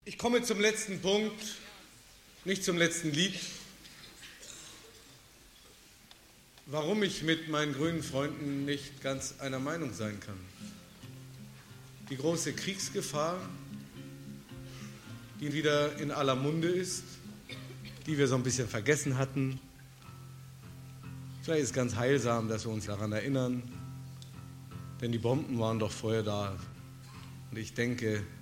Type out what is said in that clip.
Ich komme zum letzten Punkt, nicht zum letzten Lied. Warum ich mit meinen grünen Freunden nicht ganz einer Meinung sein kann. Die große Kriegsgefahr, die wieder in aller Munde ist, die wir so ein bisschen vergessen hatten. Vielleicht ist es ganz heilsam, dass wir uns daran erinnern, denn die Bomben waren doch vorher da. Und ich denke,